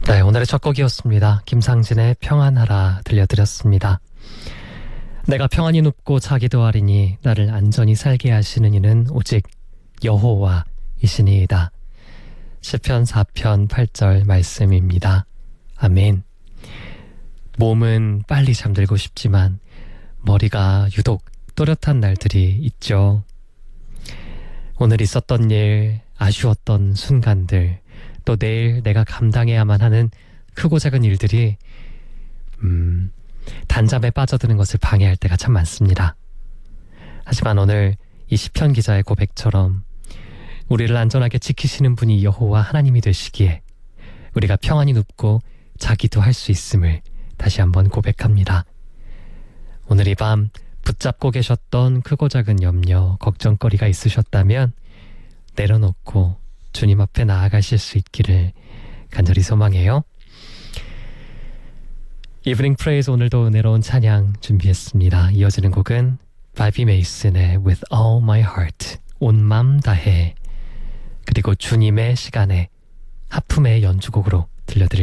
네, 오늘의 첫 곡이었습니다. 김상진의 평안하라 들려드렸습니다. 내가 평안히 눕고 자기도 하리니 나를 안전히 살게 하시는 이는 오직 여호와이시니이다. 시편 4편 8절 말씀입니다. 아멘. 몸은 빨리 잠들고 싶지만 머리가 유독 또렷한 날들이 있죠. 오늘 있었던 일, 아쉬웠던 순간들, 또 내일 내가 감당해야만 하는 크고 작은 일들이 단잠에 빠져드는 것을 방해할 때가 참 많습니다. 하지만 오늘 이 시편 기자의 고백처럼 우리를 안전하게 지키시는 분이 여호와 하나님이 되시기에 우리가 평안히 눕고 자기도 할 수 있음을 다시 한번 고백합니다. 오늘 이 밤 붙잡고 계셨던 크고 작은 염려, 걱정거리가 있으셨다면 내려놓고 주님 앞에 나아가실 수 있기를 간절히 소망해요. 이브닝 프레이즈, 오늘도 은혜로운 찬양 준비했습니다. 이어지는 곡은 바비 메이슨의 With All My Heart, 온 맘 다해, 그리고 주님의 시간에 하품의 연주곡으로 들려드릴게요.